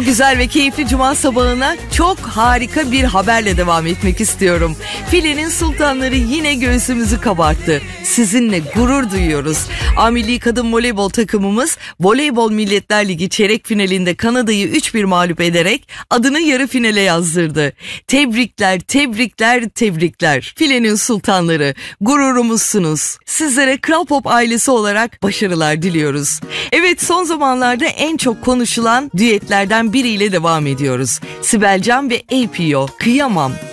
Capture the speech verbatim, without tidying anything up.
Bu güzel ve keyifli cuma sabahına çok harika bir haberle devam etmek istiyorum. Filenin sultanları yine göğsümüzü kabarttı. Sizinle gurur duyuyoruz. A Milli Kadın Voleybol takımımız Voleybol Milletler Ligi çeyrek finalinde Kanada'yı üç bir mağlup ederek adını yarı finale yazdırdı. Tebrikler, tebrikler, tebrikler. Filenin sultanları, gururumuzsunuz. Sizlere Kral Pop ailesi olarak başarılar diliyoruz. Evet, son zamanlarda en çok konuşulan düetlerden biriyle devam ediyoruz. Sibel Can ve A P O, Kıyamam.